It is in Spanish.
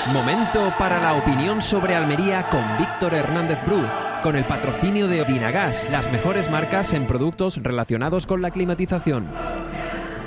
Momento para la opinión sobre Almería con Víctor Hernández Bru, con el patrocinio de Odinagas, las mejores marcas en productos relacionados con la climatización.